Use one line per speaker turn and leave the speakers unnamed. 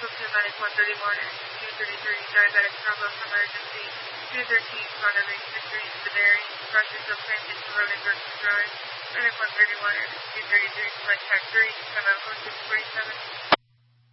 to Medic 131 and 233, diabetic problem emergency, 213, Honda reached the street to the bearing, crosses of transit to Road and Berkeley Drive, Medic 131 and 233, contact 3, time out 1647.